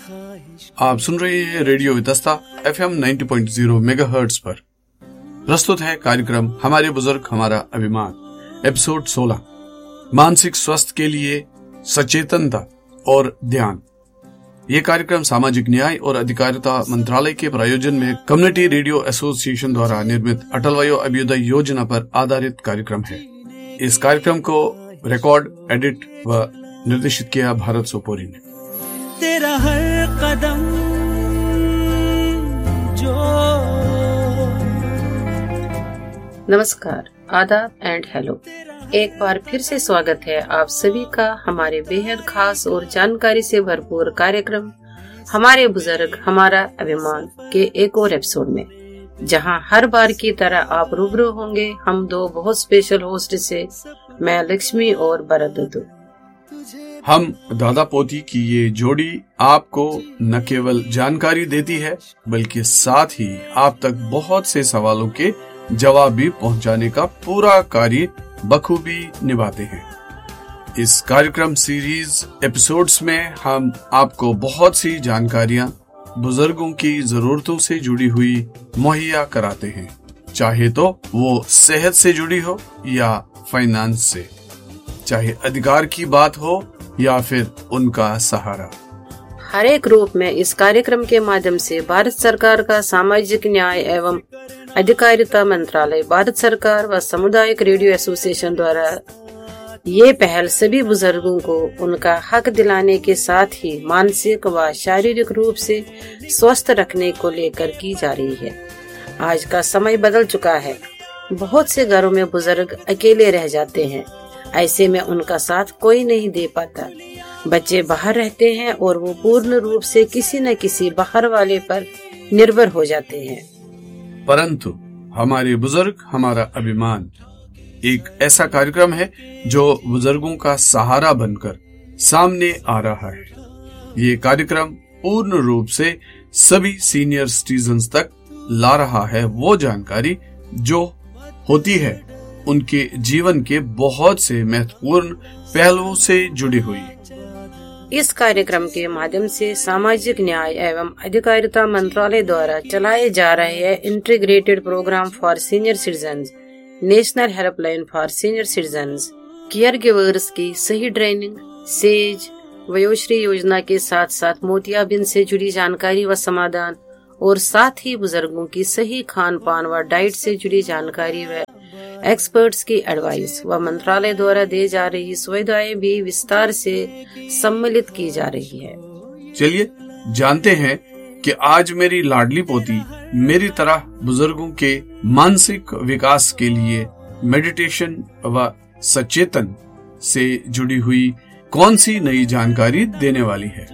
आप सुन रहे हैं रेडियो वितस्ता FM 90.0 मेगाहर्ट्ज पर। प्रस्तुत है कार्यक्रम हमारे बुजुर्ग हमारा अभिमान, एपिसोड 16, मानसिक स्वास्थ्य के लिए सचेतनता और ध्यान। ये कार्यक्रम सामाजिक न्याय और अधिकारिता मंत्रालय के प्रायोजन में कम्युनिटी रेडियो एसोसिएशन द्वारा निर्मित अटल वयो अभ्युदय योजना पर आधारित कार्यक्रम है। इस कार्यक्रम को रिकॉर्ड, एडिट व निर्देशित किया भारत सोपोरी ने। तेरा हर कदम जो। नमस्कार, आदाब एंड हेलो। एक बार फिर से स्वागत है आप सभी का हमारे बेहद खास और जानकारी से भरपूर कार्यक्रम हमारे बुजुर्ग हमारा अभिमान के एक और एपिसोड में, जहां हर बार की तरह आप रूबरू होंगे हम दो बहुत स्पेशल होस्ट से, मैं लक्ष्मी और भरत दुदू। हम दादा पोती की ये जोड़ी आपको न केवल जानकारी देती है बल्कि साथ ही आप तक बहुत से सवालों के जवाब भी पहुंचाने का पूरा कार्य बखूबी निभाते हैं। इस कार्यक्रम सीरीज एपिसोड्स में हम आपको बहुत सी जानकारियां बुजुर्गों की जरूरतों से जुड़ी हुई मुहैया कराते हैं, चाहे तो वो सेहत से जुड़ी हो या फाइनेंस से, चाहे अधिकार की बात हो या फिर उनका सहारा। हर एक रूप में इस कार्यक्रम के माध्यम से भारत सरकार का सामाजिक न्याय एवं अधिकारिता मंत्रालय, भारत सरकार व सामुदायिक रेडियो एसोसिएशन द्वारा ये पहल सभी बुजुर्गों को उनका हक दिलाने के साथ ही मानसिक व शारीरिक रूप से स्वस्थ रखने को लेकर की जा रही है। आज का समय बदल चुका है, बहुत से घरों में बुजुर्ग अकेले रह जाते हैं। ऐसे में उनका साथ कोई नहीं दे पाता। बच्चे बाहर रहते हैं और वो पूर्ण रूप से किसी न किसी बाहर वाले पर निर्भर हो जाते हैं। परंतु हमारे बुजुर्ग हमारा अभिमान एक ऐसा कार्यक्रम है जो बुजुर्गों का सहारा बनकर सामने आ रहा है। ये कार्यक्रम पूर्ण रूप से सभी सीनियर सिटीजन्स तक ला रहा है वो जानकारी जो होती है उनके जीवन के बहुत से महत्वपूर्ण पहलुओं से जुड़ी हुई। इस कार्यक्रम के माध्यम से सामाजिक न्याय एवं अधिकारिता मंत्रालय द्वारा चलाए जा रहे integrated programme for senior citizens, national helpline for senior citizens, care givers की सही ट्रेनिंग, सेज, वयोश्री योजना के साथ साथ मोतियाबिंद से जुड़ी जानकारी व समाधान और साथ ही बुजुर्गों की सही खान पान व डाइट से जुड़ी जानकारी व एक्सपर्ट्स की एडवाइस व मंत्रालय द्वारा दी जा रही सुविधाएं भी विस्तार से सम्मिलित की जा रही है। चलिए जानते हैं कि आज मेरी लाडली पोती मेरी तरह बुजुर्गों के मानसिक विकास के लिए मेडिटेशन व सचेतन से जुड़ी हुई कौन सी नई जानकारी देने वाली है।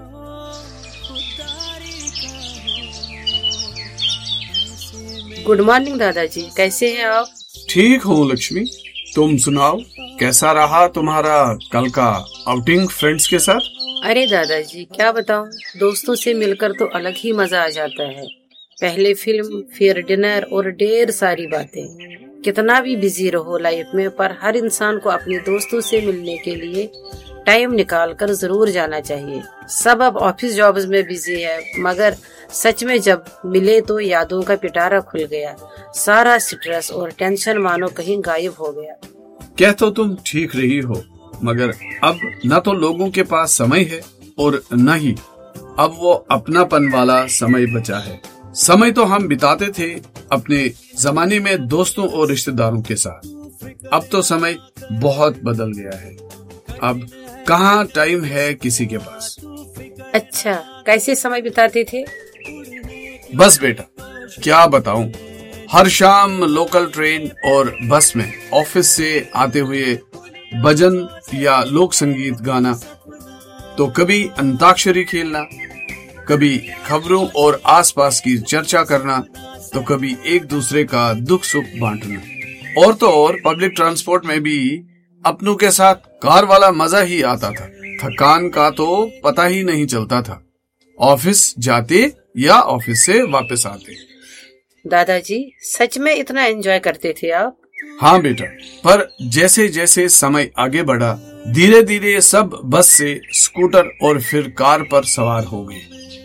गुड मॉर्निंग दादाजी, कैसे हैं आप? ठीक हूँ लक्ष्मी, तुम सुनाओ कैसा रहा तुम्हारा कल का आउटिंग फ्रेंड्स के साथ? अरे दादाजी क्या बताऊं, दोस्तों से मिलकर तो अलग ही मजा आ जाता है। पहले फिल्म, फिर डिनर और ढेर सारी बातें। कितना भी बिजी रहो लाइफ में, पर हर इंसान को अपने दोस्तों से मिलने के लिए टाइम निकाल कर जरूर जाना चाहिए। सब अब ऑफिस जॉब्स में बिजी है, मगर सच में जब मिले तो यादों का पिटारा खुल गया। सारा स्ट्रेस और टेंशन मानो कहीं गायब हो गया। कह तो तुम ठीक रही हो, मगर अब न तो लोगों के पास समय है और न ही अब वो अपनापन वाला समय बचा है। समय तो हम बिताते थे अपने जमाने में दोस्तों और रिश्तेदारों के साथ। अब तो समय बहुत बदल गया है। अब कहाँ टाइम है किसी के पास। अच्छा, कैसे समय बिताते थे? बस बेटा क्या बताऊं, हर शाम लोकल ट्रेन और बस में ऑफिस से आते हुए भजन या लोक संगीत गाना, तो कभी अंताक्षरी खेलना, कभी खबरों और आसपास की चर्चा करना, तो कभी एक दूसरे का दुख सुख बांटना। और तो और पब्लिक ट्रांसपोर्ट में भी अपनों के साथ कार वाला मजा ही आता था। थकान का तो पता ही नहीं चलता था, ऑफिस जाते या ऑफिस से वापस आते। दादाजी सच में इतना एंजॉय करते थे आप? हाँ बेटा, पर जैसे जैसे समय आगे बढ़ा धीरे धीरे सब बस से स्कूटर और फिर कार पर सवार हो गए।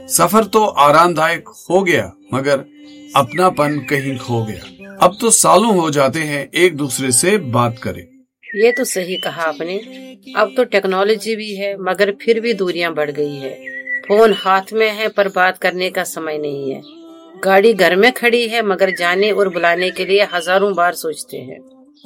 सफर तो आरामदायक हो गया, मगर अपनापन कहीं खो गया। अब तो सालों हो जाते हैं एक दूसरे से बात करें। ये तो सही कहा आपने। अब तो टेक्नोलॉजी भी है, मगर फिर भी दूरियां बढ़ गई है। फोन हाथ में है पर बात करने का समय नहीं है। गाड़ी घर में खड़ी है, मगर जाने और बुलाने के लिए हजारों बार सोचते हैं।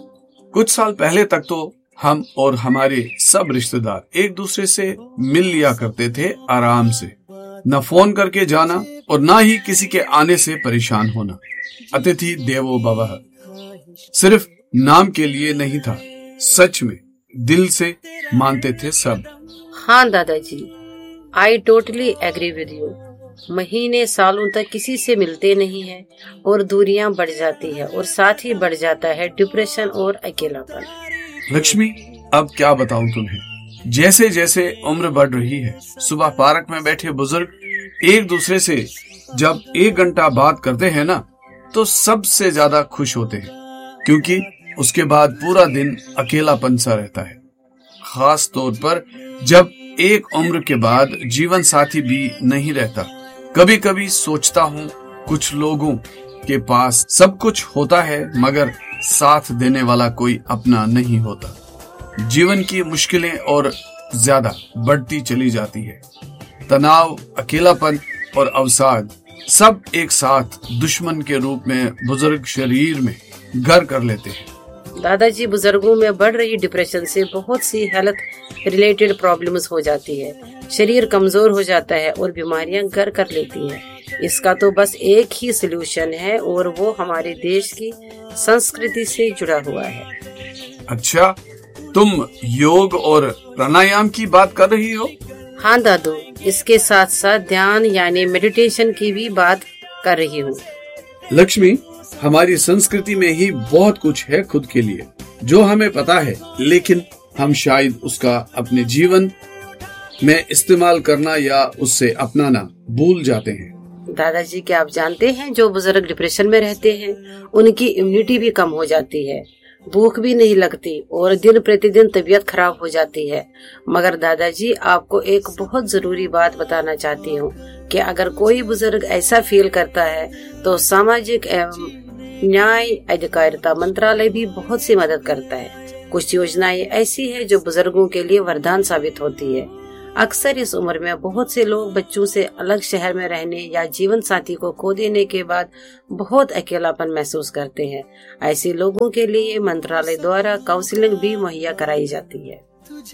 कुछ साल पहले तक तो हम और हमारे सब रिश्तेदार एक दूसरे से मिल लिया करते थे आराम से, न फोन करके जाना और न ही किसी के आने से परेशान होना। अतिथि देवो भवः सिर्फ नाम के लिए नहीं था, सच में दिल से मानते थे सब। हाँ दादाजी, I totally agree with you. महीने सालों तक किसी से मिलते नहीं है और दूरियां बढ़ जाती है, और साथ ही बढ़ जाता है डिप्रेशन और अकेलापन। लक्ष्मी, अब क्या बताऊं तुम्हें, जैसे जैसे उम्र बढ़ रही है, सुबह पार्क में बैठे बुजुर्ग एक दूसरे से जब 1 घंटा बात करते हैं ना, तो सबसे ज्यादा खुश होते हैं, क्योंकि उसके बाद पूरा दिन अकेलापन सा रहता है। खास तौर पर जब एक उम्र के बाद जीवन साथी भी नहीं रहता। कभी कभी सोचता हूँ, कुछ लोगों के पास सब कुछ होता है, मगर साथ देने वाला कोई अपना नहीं होता। जीवन की मुश्किलें और ज्यादा बढ़ती चली जाती है। तनाव, अकेलापन और अवसाद सब एक साथ दुश्मन के रूप में बुजुर्ग शरीर में घर कर लेते हैं। दादाजी, बुजुर्गों में बढ़ रही डिप्रेशन से बहुत सी हेल्थ रिलेटेड प्रॉब्लम्स हो जाती है। शरीर कमजोर हो जाता है और बीमारियां घर कर लेती हैं। इसका तो बस एक ही सलूशन है, और वो हमारे देश की संस्कृति से जुड़ा हुआ है। अच्छा, तुम योग और प्राणायाम की बात कर रही हो? हाँ दादू, इसके साथ साथ ध्यान यानी मेडिटेशन की भी बात कर रही हूँ। लक्ष्मी, हमारी संस्कृति में ही बहुत कुछ है खुद के लिए जो हमें पता है, लेकिन हम शायद उसका अपने जीवन में इस्तेमाल करना या उससे अपनाना भूल जाते हैं। दादाजी, क्या आप जानते हैं, जो बुजुर्ग डिप्रेशन में रहते हैं उनकी इम्यूनिटी भी कम हो जाती है, भूख भी नहीं लगती और दिन प्रतिदिन तबीयत खराब हो जाती है। मगर दादाजी, आपको एक बहुत जरूरी बात बताना चाहती हूँ कि अगर कोई बुजुर्ग ऐसा फील करता है तो सामाजिक एवं न्याय अधिकारिता मंत्रालय भी बहुत सी मदद करता है। कुछ योजनाएं ऐसी है जो बुजुर्गों के लिए वरदान साबित होती है। अक्सर इस उम्र में बहुत से लोग बच्चों से अलग शहर में रहने या जीवन साथी को खो देने के बाद बहुत अकेलापन महसूस करते हैं। ऐसे लोगों के लिए मंत्रालय द्वारा काउंसलिंग भी मुहैया कराई जाती है।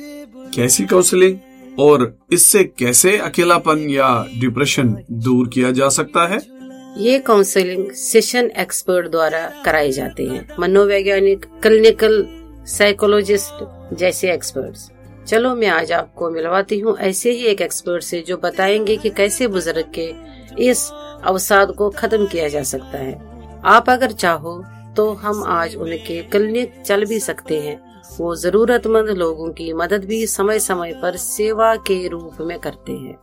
कैसी काउंसलिंग, और इससे कैसे अकेलापन या डिप्रेशन दूर किया जा सकता है? ये काउंसलिंग सेशन एक्सपर्ट द्वारा कराए जाते हैं, मनोवैज्ञानिक, क्लिनिकल साइकोलॉजिस्ट जैसे एक्सपर्ट्स। चलो, मैं आज आपको मिलवाती हूँ ऐसे ही एक एक्सपर्ट से, जो बताएंगे कि कैसे बुजुर्ग के इस अवसाद को खत्म किया जा सकता है। आप अगर चाहो तो हम आज उनके क्लिनिक चल भी सकते हैं। वो जरूरतमंद लोगों की मदद भी समय समय पर सेवा के रूप में करते हैं।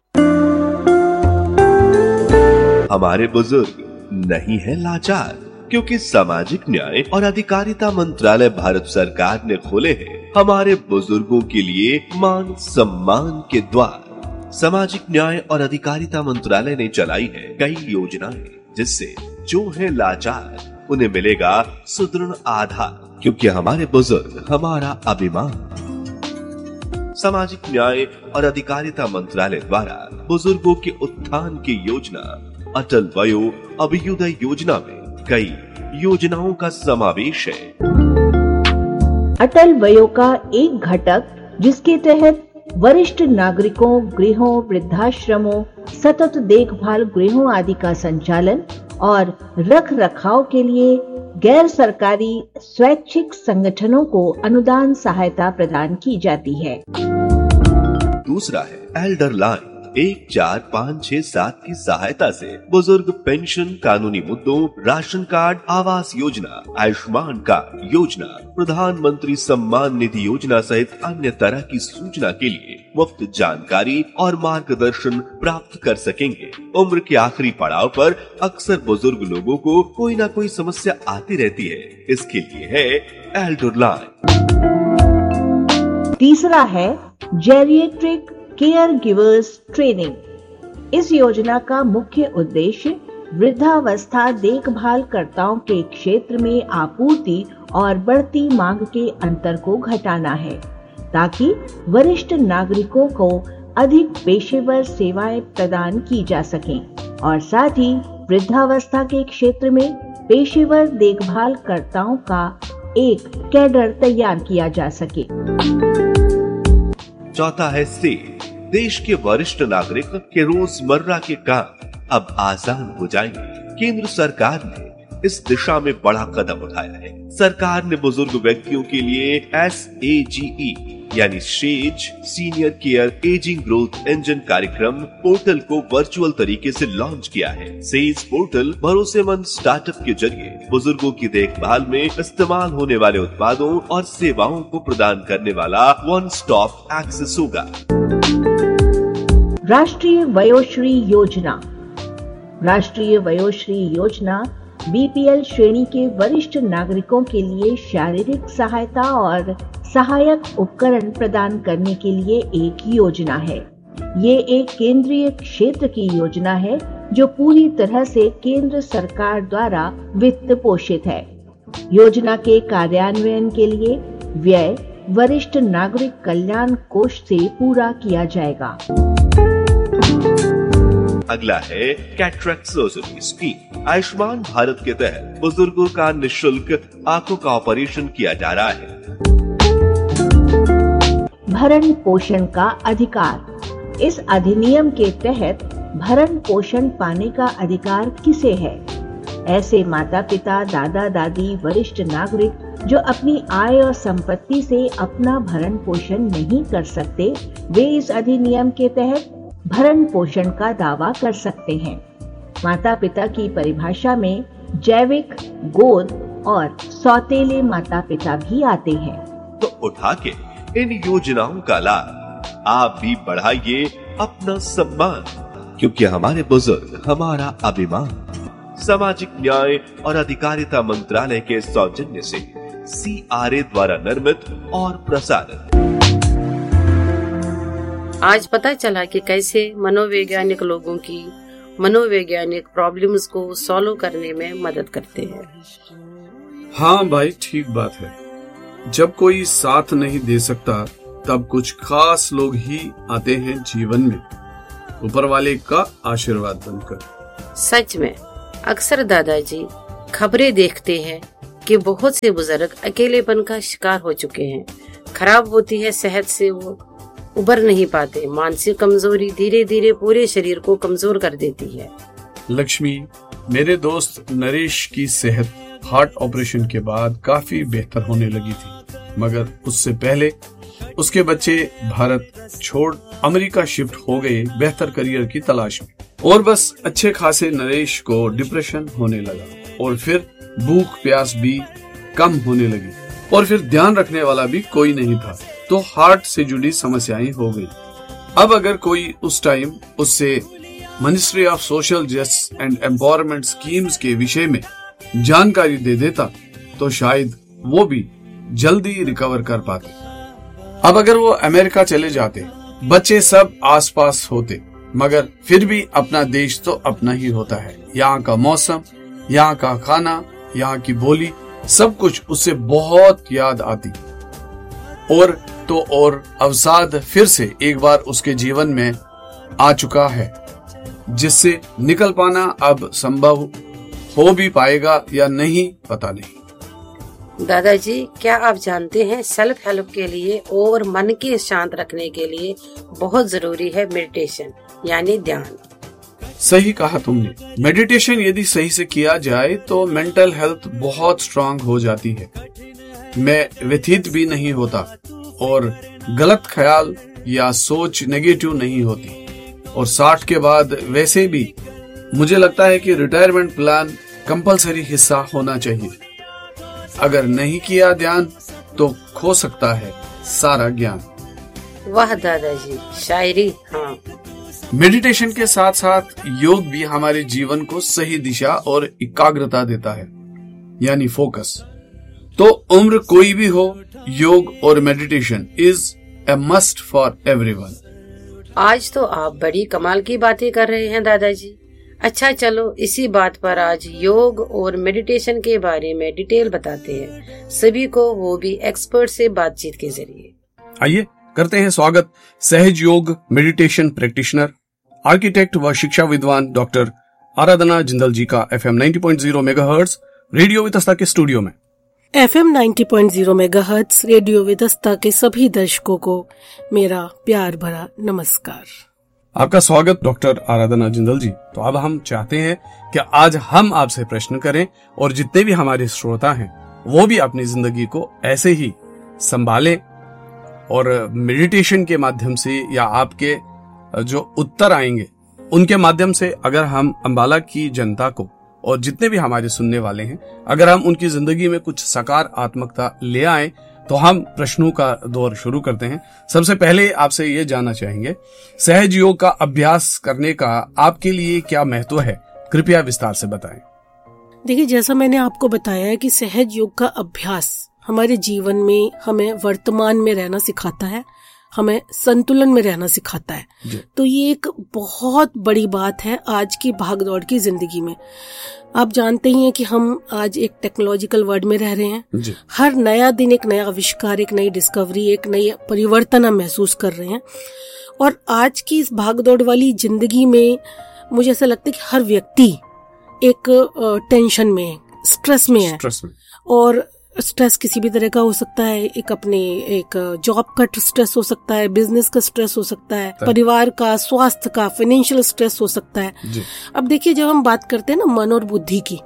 हमारे बुजुर्ग नहीं है लाचार, क्योंकि सामाजिक न्याय और अधिकारिता मंत्रालय भारत सरकार ने खोले हैं हमारे बुजुर्गों के लिए मान सम्मान के द्वार। सामाजिक न्याय और अधिकारिता मंत्रालय ने चलाई है कई योजनाएं, जिससे जो है लाचार उन्हें मिलेगा सुदृढ़ आधार, क्योंकि हमारे बुजुर्ग हमारा अभिमान। सामाजिक न्याय और अधिकारिता मंत्रालय द्वारा बुजुर्गों के उत्थान की योजना अटल वयो अभ्युदय योजना में कई योजनाओं का समावेश है। अटल वयो का एक घटक, जिसके तहत वरिष्ठ नागरिकों, गृहों, वृद्धाश्रमों, सतत देखभाल गृहों आदि का संचालन और रख रखाव के लिए गैर सरकारी स्वैच्छिक संगठनों को अनुदान सहायता प्रदान की जाती है। दूसरा है एल्डर लाइन 14567 की सहायता से बुजुर्ग पेंशन, कानूनी मुद्दों, ration card, Awas Yojana, Ayushman card योजना, प्रधानमंत्री सम्मान निधि योजना सहित अन्य तरह की सूचना के लिए मुफ्त जानकारी और मार्गदर्शन प्राप्त कर सकेंगे। उम्र के आखिरी पड़ाव पर अक्सर बुजुर्ग लोगों को कोई न कोई समस्या आती रहती है, इसके लिए है एल्डर लाइन। तीसरा है जेरिएट्रिक केयर गिवर्स ट्रेनिंग। इस योजना का मुख्य उद्देश्य वृद्धावस्था देखभालकर्ताओं के क्षेत्र में आपूर्ति और बढ़ती मांग के अंतर को घटाना है, ताकि वरिष्ठ नागरिकों को अधिक पेशेवर सेवाएं प्रदान की जा सकें और साथ ही वृद्धावस्था के क्षेत्र में पेशेवर देखभालकर्ताओं का एक कैडर तैयार किया जा सके। चौथा है सेव। देश के वरिष्ठ नागरिक के रोजमर्रा के काम अब आसान हो जाएंगे। केंद्र सरकार ने इस दिशा में बड़ा कदम उठाया है। सरकार ने बुजुर्ग व्यक्तियों के लिए SAGE यानी says senior care ageing growth engine कार्यक्रम पोर्टल को वर्चुअल तरीके से लॉन्च किया है। सेज पोर्टल भरोसेमंद स्टार्टअप के जरिए बुजुर्गों की देखभाल में इस्तेमाल होने वाले उत्पादों और सेवाओं को प्रदान करने वाला वन स्टॉप एक्सेस होगा। राष्ट्रीय वयोश्री योजना। राष्ट्रीय वयोश्री योजना BPL श्रेणी के वरिष्ठ नागरिकों के लिए शारीरिक सहायता और सहायक उपकरण प्रदान करने के लिए एक योजना है। ये एक केंद्रीय क्षेत्र की योजना है जो पूरी तरह से केंद्र सरकार द्वारा वित्त पोषित है। योजना के कार्यान्वयन के लिए व्यय वरिष्ठ नागरिक कल्याण कोष से पूरा किया जाएगा। अगला है cataract surgery scheme. Ayushman Bharat के तहत बुजुर्गों का निःशुल्क आंखों का ऑपरेशन किया जा रहा है। भरण पोषण का अधिकार। इस अधिनियम के तहत भरण पोषण पाने का अधिकार किसे है? ऐसे माता पिता, दादा दादी, वरिष्ठ नागरिक जो अपनी आय और संपत्ति से अपना भरण पोषण नहीं कर सकते, वे इस अधिनियम के तहत भरण पोषण का दावा कर सकते हैं। माता पिता की परिभाषा में जैविक, गोद और सौतेले माता पिता भी आते हैं। तो उठा के इन योजनाओं का लाभ आप भी बढ़ाइए अपना सम्मान, क्योंकि हमारे बुजुर्ग हमारा अभिमान। सामाजिक न्याय और अधिकारिता मंत्रालय के सौजन्य से CRA द्वारा निर्मित और प्रसारित। आज पता चला कि कैसे मनोवैज्ञानिक लोगों की मनोवैज्ञानिक प्रॉब्लम्स को सॉल्व करने में मदद करते हैं। हाँ भाई, ठीक बात है। जब कोई साथ नहीं दे सकता तब कुछ खास लोग ही आते हैं जीवन में, ऊपर वाले का आशीर्वाद बनकर। सच में अक्सर दादाजी खबरें देखते हैं कि बहुत से बुजुर्ग अकेलेपन का शिकार हो चुके हैं। खराब होती है सेहत से वो उबर नहीं पाते। मानसिक कमजोरी धीरे धीरे पूरे शरीर को कमजोर कर देती है। लक्ष्मी, मेरे दोस्त नरेश की सेहत हार्ट ऑपरेशन के बाद काफी बेहतर होने लगी थी, मगर उससे पहले उसके बच्चे भारत छोड़ अमेरिका शिफ्ट हो गए बेहतर करियर की तलाश में। और बस अच्छे खासे नरेश को डिप्रेशन होने लगा और फिर भूख प्यास भी कम होने लगी और फिर ध्यान रखने वाला भी कोई नहीं था, तो हार्ट से जुड़ी समस्याएं हो गई। अब अगर कोई उस टाइम उससे ministry of social justice and empowerment schemes के विषय में जानकारी दे देता तो शायद वो भी जल्दी रिकवर कर पाते। अब अगर वो अमेरिका चले जाते, बच्चे सब आसपास होते, मगर फिर भी अपना देश तो अपना ही होता है। यहाँ का मौसम, यहाँ का खाना, यहाँ की बोली, सब कुछ उससे बहुत याद आती। और तो और अवसाद फिर से एक बार उसके जीवन में आ चुका है, जिससे निकल पाना अब संभव हो भी पाएगा या नहीं, पता नहीं। दादाजी, क्या आप जानते हैं सेल्फ हेल्प के लिए और मन के शांत रखने के लिए बहुत जरूरी है मेडिटेशन यानी ध्यान। सही कहा तुमने। मेडिटेशन यदि सही से किया जाए तो मेंटल हेल्थ बहुत स्ट्रांग हो जाती है, मैं व्यथित भी नहीं होता और गलत ख्याल या सोच नेगेटिव नहीं होती। और 60 के बाद वैसे भी मुझे लगता है कि रिटायरमेंट प्लान कंपलसरी हिस्सा होना चाहिए। अगर नहीं किया ध्यान तो खो सकता है सारा ज्ञान। वाह दादाजी, शायरी। हाँ, मेडिटेशन के साथ साथ योग भी हमारे जीवन को सही दिशा और एकाग्रता देता है, यानी फोकस। तो उम्र कोई भी हो, योग और meditation is a must for everyone. आज तो आप बड़ी कमाल की बातें कर रहे हैं दादाजी। अच्छा चलो इसी बात पर आज योग और मेडिटेशन के बारे में डिटेल बताते हैं सभी को, वो भी एक्सपर्ट से बातचीत के जरिए। आइए करते हैं स्वागत सहज योग मेडिटेशन प्रैक्टिशनर, आर्किटेक्ट व शिक्षा विद्वान डॉक्टर आराधना जिंदल जी का FM 90.0 मेगाहर्ट्ज रेडियो वितस्ता के स्टूडियो में। FM 90.0 मेगाहर्ट्ज रेडियो वितस्ता के सभी दर्शकों को मेरा प्यार भरा नमस्कार। आपका स्वागत डॉक्टर आराधना जिंदल जी। तो अब हम चाहते हैं कि आज हम आपसे प्रश्न करें और जितने भी हमारे श्रोता हैं वो भी अपनी जिंदगी को ऐसे ही संभालें और मेडिटेशन के माध्यम से या आपके जो उत्तर आएंगे उनके माध्यम से अगर हम अंबाला की जनता को और जितने भी हमारे सुनने वाले हैं अगर हम उनकी जिंदगी में कुछ सकारात्मकता ले आए तो हम प्रश्नों का दौर शुरू करते हैं। सबसे पहले आपसे ये जानना चाहेंगे, सहज योग का अभ्यास करने का आपके लिए क्या महत्व है, कृपया विस्तार से बताएं। देखिए, जैसा मैंने आपको बताया है कि सहज योग का अभ्यास हमारे जीवन में हमें वर्तमान में रहना सिखाता है, हमें संतुलन में रहना सिखाता है। तो ये एक बहुत बड़ी बात है आज की भागदौड़ की जिंदगी में। आप जानते ही हैं कि हम आज एक टेक्नोलॉजिकल वर्ल्ड में रह रहे हैं। हर नया दिन एक नया आविष्कार, एक नई डिस्कवरी, एक नई परिवर्तन हम महसूस कर रहे हैं। और आज की इस भागदौड़ वाली जिंदगी में मुझे ऐसा लगता है कि हर व्यक्ति एक टेंशन में, स्ट्रेस में है। और स्ट्रेस किसी भी तरह का हो सकता है, एक जॉब का स्ट्रेस हो सकता है, बिजनेस का स्ट्रेस हो सकता है, परिवार का, स्वास्थ्य का, फाइनेंशियल स्ट्रेस हो सकता है। अब देखिए, जब हम बात करते हैं ना मन और बुद्धि की,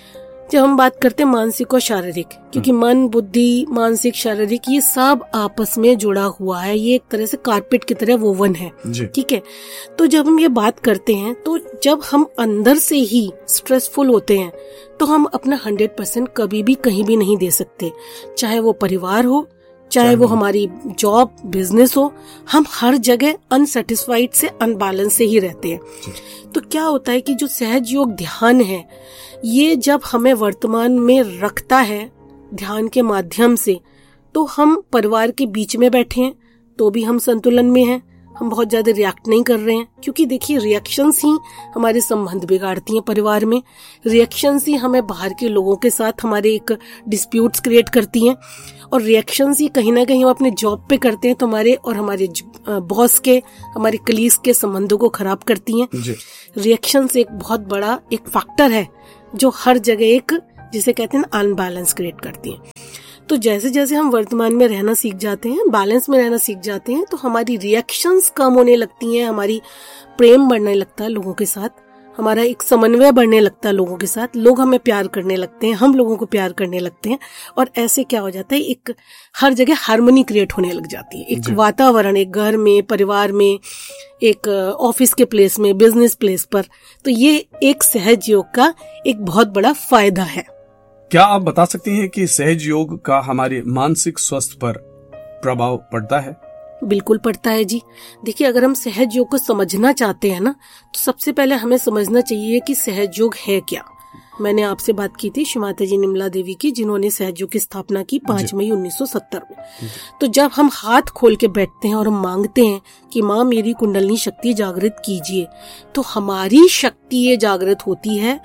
जब हम बात करते हैं मानसिक और शारीरिक, क्योंकि मन, बुद्धि, मानसिक, शारीरिक ये सब आपस में जुड़ा हुआ है, ये एक तरह से कारपेट की तरह वोवन है। ठीक है, तो जब हम ये बात करते हैं तो जब हम अंदर से ही स्ट्रेसफुल होते हैं तो हम अपना 100% कभी भी कहीं भी नहीं दे सकते, चाहे वो परिवार हो, चाहे वो हमारी जॉब, बिजनेस हो, हम हर जगह अनसेटिस्फाइड से, अनबैलेंस से ही रहते हैं। तो क्या होता है कि जो सहज योग ध्यान है ये जब हमें वर्तमान में रखता है ध्यान के माध्यम से, तो हम परिवार के बीच में बैठे हैं तो भी हम संतुलन में हैं, हम बहुत ज्यादा रिएक्ट नहीं कर रहे हैं। क्योंकि देखिए, रिएक्शंस ही हमारे संबंध बिगाड़ती हैं परिवार में, रिएक्शंस ही हमें बाहर के लोगों के साथ हमारे एक डिस्प्यूट्स क्रिएट करती हैं, और रिएक्शंस ही कहीं ना कहीं हम अपने जॉब पे करते हैं तो हमारे और हमारे बॉस के, हमारे कलीग्स के संबंधों को खराब करती हैं। रिएक्शंस एक बहुत बड़ा एक फैक्टर है जो हर जगह एक, जिसे कहते हैं अनबैलेंस क्रिएट करती हैं। तो जैसे जैसे हम वर्तमान में रहना सीख जाते हैं, बैलेंस में रहना सीख जाते हैं, तो हमारी रिएक्शंस कम होने लगती हैं, हमारी प्रेम बढ़ने लगता है लोगों के साथ, हमारा एक समन्वय बढ़ने लगता है लोगों के साथ, लोग हमें प्यार करने लगते हैं, हम लोगों को प्यार करने लगते हैं। और ऐसे क्या हो जाता है, एक हर जगह हार्मनी क्रिएट होने लग जाती है, एक वातावरण, एक घर में, परिवार में, एक ऑफिस के प्लेस में, बिजनेस प्लेस पर। तो ये एक सहज योग का एक बहुत बड़ा फायदा है। क्या आप बता सकती हैं कि सहज योग का हमारे मानसिक स्वास्थ्य पर प्रभाव पड़ता है? बिल्कुल पड़ता है जी। देखिए, अगर हम सहज योग को समझना चाहते हैं ना, तो सबसे पहले हमें समझना चाहिए कि सहज योग है क्या। मैंने आपसे बात की थी श्रीमाता जी निर्मला देवी की, जिन्होंने सहज योग की स्थापना की 5 मई 1970 में। तो जब हम हाथ खोल के बैठते हैं और हम मांगते हैं कि माँ मेरी कुंडलिनी शक्ति जागृत कीजिए, तो हमारी शक्ति ये जागृत होती है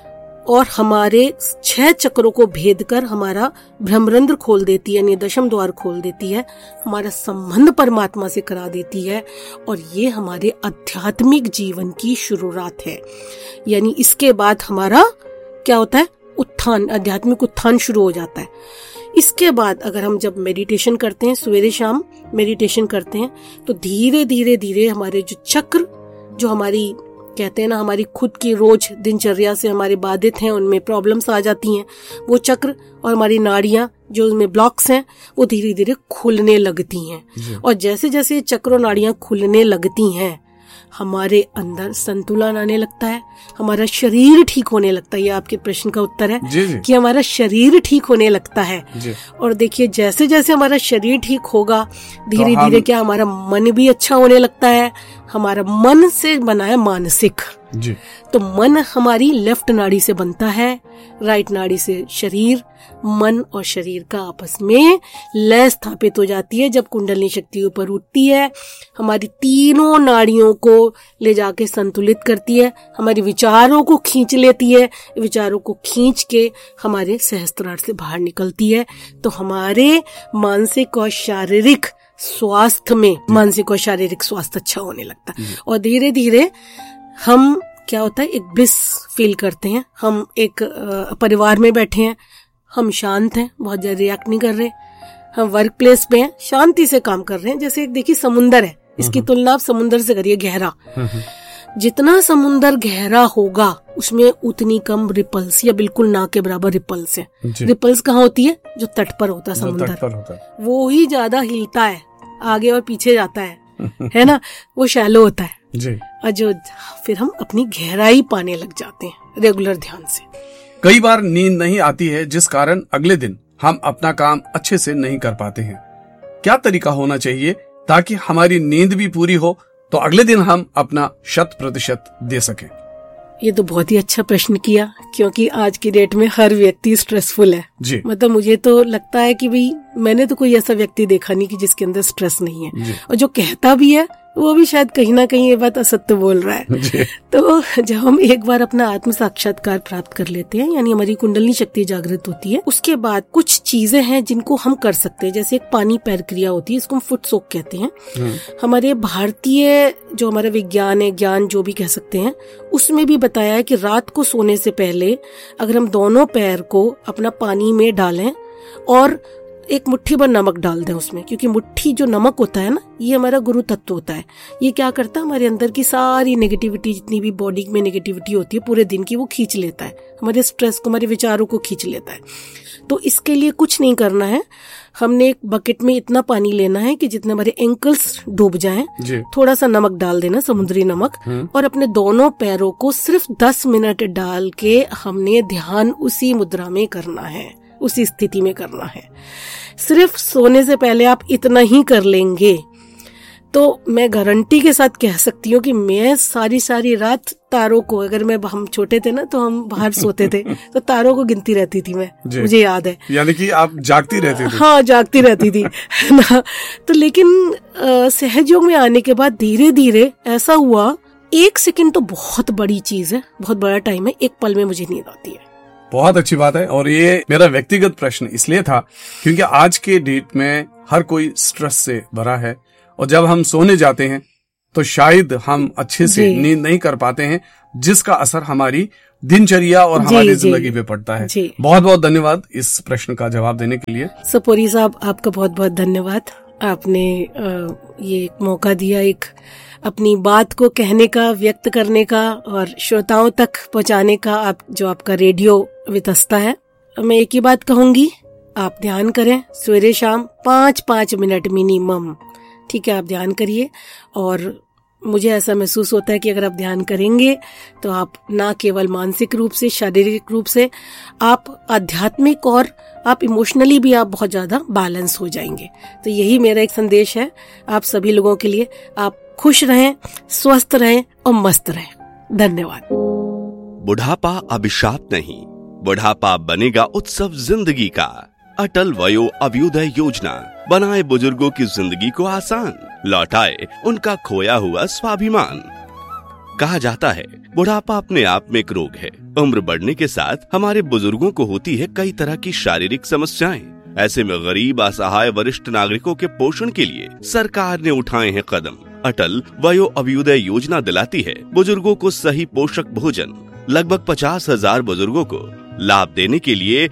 और हमारे 6 चक्रों को भेद कर हमारा ब्रह्मरंध्र खोल देती है, यानी दशम द्वार खोल देती है, हमारा संबंध परमात्मा से करा देती है। और ये हमारे आध्यात्मिक जीवन की शुरुआत है। यानी इसके बाद हमारा क्या होता है, उत्थान, आध्यात्मिक उत्थान शुरू हो जाता है। इसके बाद अगर हम जब मेडिटेशन करते हैं, सवेरे शाम मेडिटेशन करते हैं, तो धीरे धीरे धीरे हमारे जो चक्र, जो हमारी कहते हैं ना, हमारी खुद की रोज दिनचर्या से हमारे बाधित हैं, उनमें प्रॉब्लम्स आ जाती हैं, वो चक्र और हमारी नाड़ियां जो उनमें ब्लॉक्स हैं वो धीरे धीरे खुलने लगती हैं। और जैसे जैसे चक्र और नाड़ियां खुलने लगती हैं, हमारे अंदर संतुलन आने लगता है, हमारा शरीर ठीक होने लगता है। ये आपके प्रश्न का उत्तर है कि हमारा शरीर ठीक होने लगता है। और देखिए, जैसे जैसे हमारा शरीर ठीक होगा, धीरे धीरे क्या हमारा मन भी अच्छा होने लगता है, हमारा मन से बना है मानसिक जी। तो मन हमारी लेफ्ट नाड़ी से बनता है, राइट नाड़ी से शरीर। मन और शरीर का आपस में लय स्थापित हो जाती है जब कुंडलिनी शक्ति ऊपर उठती है, हमारी तीनों नाड़ियों को ले जाके संतुलित करती है, हमारे विचारों को खींच लेती है, विचारों को खींच के हमारे सहस्त्रार से बाहर निकलती है। तो हमारे मानसिक और शारीरिक स्वास्थ्य में मानसिक और शारीरिक स्वास्थ्य अच्छा होने लगता है और धीरे धीरे हम क्या होता है एक ब्लिस फील करते हैं। हम एक परिवार में बैठे हैं, हम शांत हैं, बहुत ज्यादा रिएक्ट नहीं कर रहे, हम वर्क प्लेस पे हैं, शांति से काम कर रहे हैं। जैसे एक देखिए समुंदर है, इसकी तुलना आप समुंदर से करिए गहरा। जितना समुंदर गहरा होगा उसमें उतनी कम रिपल्स या बिल्कुल ना के बराबर रिपल्स है। रिपल्स कहाँ होती है? जो तट पर होता है समुंदर, वो ही ज्यादा हिलता है, आगे और पीछे जाता है ना, वो शैलो होता है जी। और जो फिर हम अपनी गहराई पाने लग जाते हैं रेगुलर ध्यान से। कई बार नींद नहीं आती है जिस कारण अगले दिन हम अपना काम अच्छे से नहीं कर पाते हैं। क्या तरीका होना चाहिए ताकि हमारी नींद भी पूरी हो तो अगले दिन हम अपना 100% दे सकें? ये तो बहुत ही अच्छा प्रश्न किया, क्योंकि आज की डेट में हर व्यक्ति स्ट्रेसफुल है जी। मतलब मुझे तो लगता है कि भाई मैंने तो कोई ऐसा व्यक्ति देखा नहीं कि जिसके अंदर स्ट्रेस नहीं है, और जो कहता भी है वो भी शायद कहीं ना कहीं ये बात असत्य बोल रहा है। तो जब हम एक बार अपना आत्म साक्षात्कार प्राप्त कर लेते हैं, यानी हमारी कुंडलिनी शक्ति जागृत होती है, उसके बाद कुछ चीजें हैं जिनको हम कर सकते हैं। जैसे एक पानी पैर क्रिया होती है, इसको हम फुट सोक कहते हैं। हमारे भारतीय जो हमारा विज्ञान है, ज्ञान जो भी कह सकते हैं, उसमें भी बताया है कि रात को सोने से पहले अगर हम दोनों पैर को अपना पानी में डालें और एक मुट्ठी भर नमक डाल दें उसमें, क्योंकि मुट्ठी जो नमक होता है ना, ये हमारा गुरु तत्व होता है। ये क्या करता है, हमारे अंदर की सारी नेगेटिविटी, जितनी भी बॉडी में नेगेटिविटी होती है पूरे दिन की, वो खींच लेता है, हमारे स्ट्रेस को, हमारे विचारों को खींच लेता है। तो इसके लिए कुछ नहीं करना है, हमने एक बकेट में इतना पानी लेना है कि जितने हमारे एंकल्स डूब जाएं, थोड़ा सा नमक डाल देना, समुद्री नमक, और अपने दोनों पैरों को सिर्फ 10 मिनट डाल के हमने ध्यान उसी मुद्रा में करना है, उसी स्थिति में करना है। सिर्फ सोने से पहले आप इतना ही कर लेंगे तो मैं गारंटी के साथ कह सकती हूँ कि मैं सारी रात तारों को, अगर हम छोटे थे ना तो हम बाहर सोते थे तो तारों को गिनती रहती थी मैं, मुझे याद है। यानी कि आप जागती रहती थी? हाँ, जागती रहती थी ना। तो लेकिन सहज योग में आने के बाद धीरे धीरे ऐसा हुआ, 1 सेकंड तो बहुत बड़ी चीज है, बहुत बड़ा टाइम है, एक पल में मुझे नींद आती है। बहुत अच्छी बात है। और ये मेरा व्यक्तिगत प्रश्न इसलिए था क्योंकि आज के डेट में हर कोई स्ट्रेस से भरा है, और जब हम सोने जाते हैं तो शायद हम अच्छे से नींद नहीं कर पाते हैं, जिसका असर हमारी दिनचर्या और हमारी जिंदगी पे पड़ता है। बहुत बहुत धन्यवाद इस प्रश्न का जवाब देने के लिए। सपोरी साहब, आपका बहुत बहुत धन्यवाद। आपने ये मौका दिया एक अपनी बात को कहने का, व्यक्त करने का और श्रोताओं तक पहुंचाने का, आप जो आपका रेडियो वितस्ता है। मैं एक ही बात कहूंगी, आप ध्यान करें सवेरे शाम 5-5 मिनट मिनिमम, ठीक है, आप ध्यान करिए। और मुझे ऐसा महसूस होता है कि अगर आप ध्यान करेंगे तो आप ना केवल मानसिक रूप से, शारीरिक रूप से, आप आध्यात्मिक और आप इमोशनली भी आप बहुत ज्यादा बैलेंस हो जाएंगे। तो यही मेरा एक संदेश है आप सभी लोगों के लिए। आप खुश रहें, स्वस्थ रहें और मस्त रहें। धन्यवाद। बुढ़ापा अभिशाप नहीं, बुढ़ापा बनेगा उत्सव जिंदगी का। अटल वयो अभ्युदय योजना बनाए बुजुर्गों की जिंदगी को आसान, लौटाए उनका खोया हुआ स्वाभिमान। कहा जाता है बुढ़ापा अपने आप में एक रोग है। उम्र बढ़ने के साथ हमारे बुजुर्गों को होती है कई तरह की शारीरिक समस्याएं। ऐसे में गरीब, असहाय, वरिष्ठ नागरिकों के पोषण के लिए सरकार ने उठाए हैं कदम। अटल वयो अभ्युदय योजना दिलाती है बुजुर्गों को सही पोषक भोजन। लगभग 50,000 बुजुर्गों को लाभ देने के लिए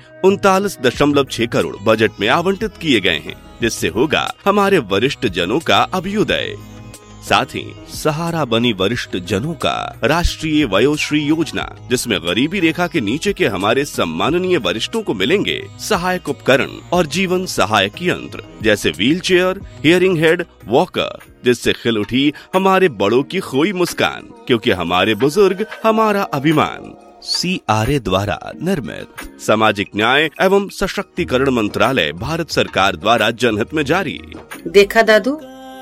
39.6 करोड़ बजट में आवंटित किए गए हैं, जिससे होगा हमारे वरिष्ठ जनों का अभ्युदय। साथ ही सहारा बनी वरिष्ठ जनों का राष्ट्रीय वयोश्री योजना, जिसमें गरीबी रेखा के नीचे के हमारे सम्माननीय वरिष्ठों को मिलेंगे सहायक उपकरण और जीवन सहायक यंत्र, जैसे व्हीलचेयर, हियरिंग हेड, वॉकर, जिससे खिल उठी हमारे बड़ों की खोई मुस्कान, क्योंकि हमारे बुजुर्ग हमारा अभिमान। CRA द्वारा निर्मित, सामाजिक न्याय एवं सशक्तिकरण मंत्रालय, भारत सरकार द्वारा जनहित में जारी। देखा दादू,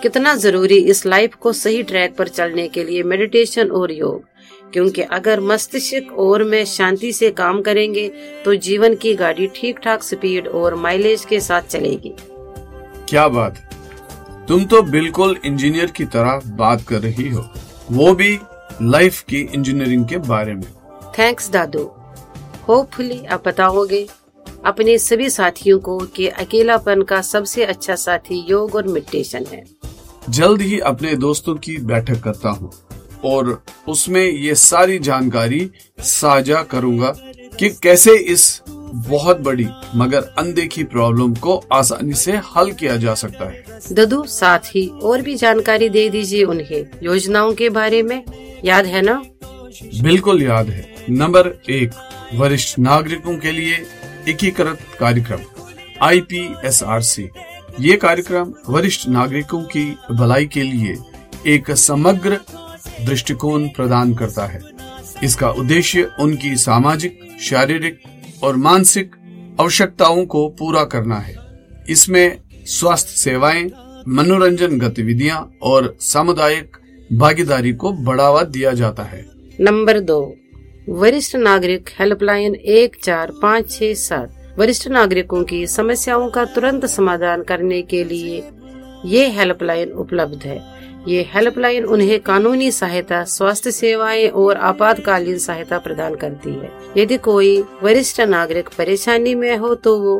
कितना जरूरी इस लाइफ को सही ट्रैक पर चलने के लिए मेडिटेशन और योग, क्योंकि अगर मस्तिष्क और में शांति से काम करेंगे तो जीवन की गाड़ी ठीक ठाक स्पीड और माइलेज के साथ चलेगी। क्या बात, तुम तो बिल्कुल इंजीनियर की तरह बात कर रही हो, वो भी लाइफ की इंजीनियरिंग के बारे में। थैंक्स दादू। होपफुली आप बताओगे अपने सभी साथियों को कि अकेलापन का सबसे अच्छा साथी योग और मेडिटेशन है। जल्द ही अपने दोस्तों की बैठक करता हूँ और उसमें ये सारी जानकारी साझा करूंगा कि कैसे इस बहुत बड़ी मगर अनदेखी प्रॉब्लम को आसानी से हल किया जा सकता है। दादू, साथ ही और भी जानकारी दे दीजिए उन्हें योजनाओं के बारे में, याद है ना? बिल्कुल याद है। नंबर 1, वरिष्ठ नागरिकों के लिए एकीकृत कार्यक्रम IPSRC। ये कार्यक्रम वरिष्ठ नागरिकों की भलाई के लिए एक समग्र दृष्टिकोण प्रदान करता है। इसका उद्देश्य उनकी सामाजिक, शारीरिक और मानसिक आवश्यकताओं को पूरा करना है। इसमें स्वास्थ्य सेवाएं, मनोरंजन गतिविधियां और सामुदायिक भागीदारी को बढ़ावा दिया जाता है। नंबर 2, वरिष्ठ नागरिक हेल्पलाइन 14567। वरिष्ठ नागरिकों की समस्याओं का तुरंत समाधान करने के लिए ये हेल्पलाइन उपलब्ध है। ये हेल्पलाइन उन्हें कानूनी सहायता, स्वास्थ्य सेवाएं और आपातकालीन सहायता प्रदान करती है। यदि कोई वरिष्ठ नागरिक परेशानी में हो तो वो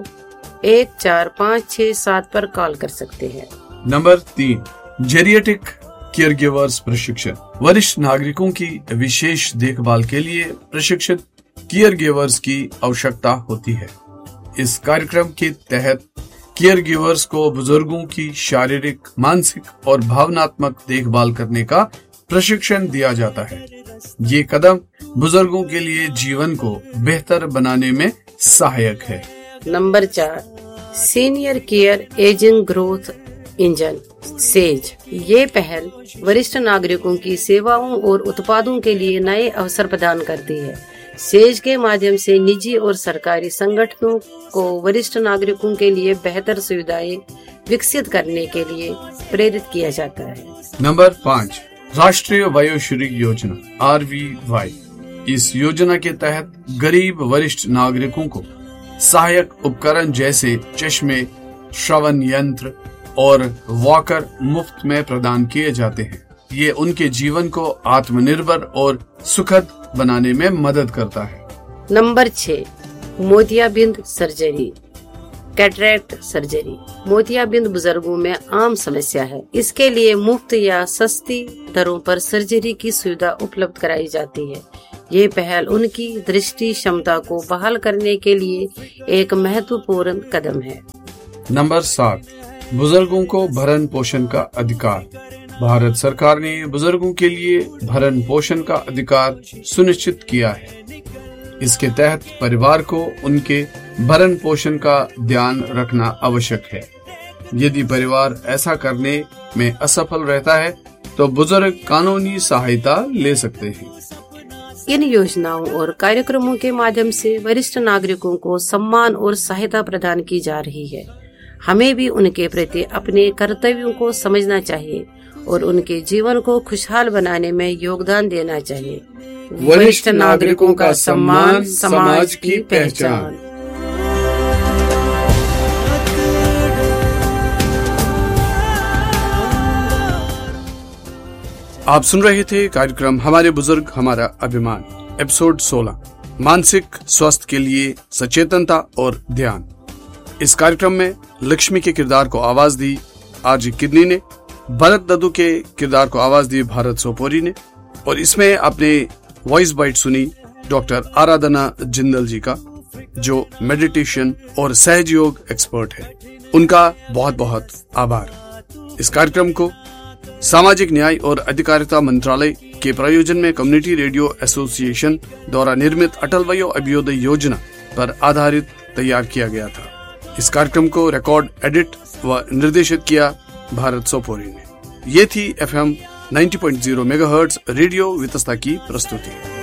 14567 पर कॉल कर सकते हैं। नंबर 3, जेरिएट्रिक केयरगिवर्स प्रशिक्षण। वरिष्ठ नागरिकों की विशेष देखभाल के लिए प्रशिक्षित केयरगिवर्स की आवश्यकता होती है। इस कार्यक्रम के तहत केयरगिवर्स को बुजुर्गों की शारीरिक, मानसिक और भावनात्मक देखभाल करने का प्रशिक्षण दिया जाता है। ये कदम बुजुर्गों के लिए जीवन को बेहतर बनाने में सहायक है। Number 4, senior care ageing growth engine says. ये पहल वरिष्ठ नागरिकों की सेवाओं और उत्पादों के लिए नए अवसर प्रदान करती है। सेज के माध्यम से निजी और सरकारी संगठनों को वरिष्ठ नागरिकों के लिए बेहतर सुविधाएं विकसित करने के लिए प्रेरित किया जाता है। नंबर 5, राष्ट्रीय वयोश्री योजना RVY। इस योजना के तहत गरीब वरिष्ठ नागरिकों को सहायक उपकरण जैसे चश्मे, श्रवण यंत्र और वॉकर मुफ्त में प्रदान किए जाते हैं। ये उनके जीवन को आत्मनिर्भर और सुखद बनाने में मदद करता है। नंबर 6, मोतियाबिंद सर्जरी कैटरेक्ट सर्जरी। मोतियाबिंद बुजुर्गों में आम समस्या है। इसके लिए मुफ्त या सस्ती दरों पर सर्जरी की सुविधा उपलब्ध कराई जाती है। ये पहल उनकी दृष्टि क्षमता को बहाल करने के लिए एक महत्वपूर्ण कदम है। नंबर 7, बुजुर्गों को भरण पोषण का अधिकार। भारत सरकार ने बुजुर्गों के लिए भरण पोषण का अधिकार सुनिश्चित किया है। इसके तहत परिवार को उनके भरण पोषण का ध्यान रखना आवश्यक है। यदि परिवार ऐसा करने में असफल रहता है तो बुजुर्ग कानूनी सहायता ले सकते हैं। इन योजनाओं और कार्यक्रमों के माध्यम से वरिष्ठ नागरिकों को सम्मान और सहायता प्रदान की जा रही है। हमें भी उनके प्रति अपने कर्तव्यों को समझना चाहिए और उनके जीवन को खुशहाल बनाने में योगदान देना चाहिए। वरिष्ठ नागरिकों का सम्मान समाज की पहचान। आप सुन रहे थे कार्यक्रम हमारे बुजुर्ग हमारा अभिमान, एपिसोड 16, मानसिक स्वास्थ्य के लिए सचेतनता और ध्यान। इस कार्यक्रम में लक्ष्मी के किरदार को आवाज दी आरजी किडनी ने, भरत दद्दू के किरदार को आवाज दी भारत सोपोरी ने, और इसमें आपने वॉइस बाइट सुनी डॉक्टर आराधना जिंदल जी का, जो मेडिटेशन और सहज योग एक्सपर्ट है। उनका बहुत बहुत आभार। इस कार्यक्रम को सामाजिक न्याय और अधिकारिता मंत्रालय के प्रायोजन में कम्युनिटी रेडियो एसोसिएशन द्वारा निर्मित अटल वयो अभियोदय योजना पर आधारित तैयार किया गया था। इस कार्यक्रम को रिकॉर्ड, एडिट व निर्देशित किया भारत सोपोरी ने। ये थी FM 90.0 मेगाहर्ट्ज रेडियो वितस्ता की प्रस्तुति।